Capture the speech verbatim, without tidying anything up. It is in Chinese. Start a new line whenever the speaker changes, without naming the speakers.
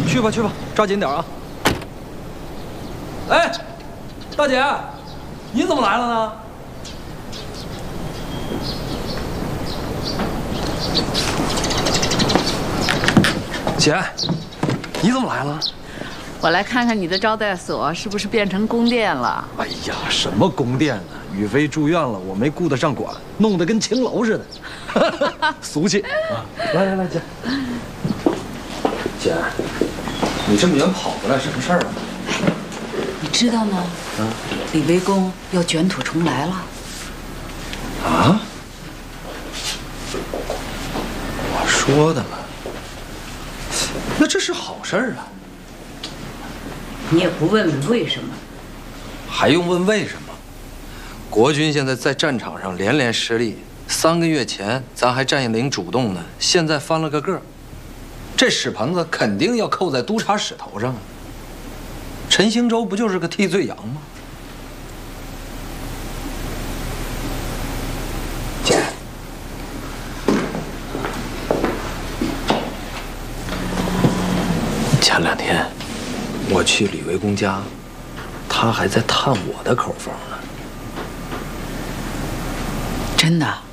去吧去吧，抓紧点啊！哎，大姐，你怎么来了呢？姐，你怎么来了？
我来看看你的招待所是不是变成宫殿了。
哎呀，什么宫殿呢？雨飞住院了，我没顾得上管，弄得跟青楼似的，俗气啊！来来来，姐，姐，你这么远跑过来，什么事儿啊？
你知道吗？
嗯，
李维公要卷土重来了。
啊？我说的嘛。那这是好事儿啊！
你也不问问为什么？
还用问为什么？国军现在在战场上连连失利，三个月前咱还占领主动呢，现在翻了个个儿，这屎盆子肯定要扣在督察使头上啊！陈兴洲不就是个替罪羊吗？姐，前两天我去李维公家，他还在探我的口风呢。
真的？